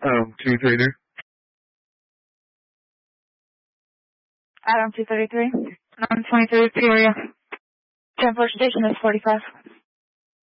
233. Adam 233. 923 Peoria. Transport station is 45.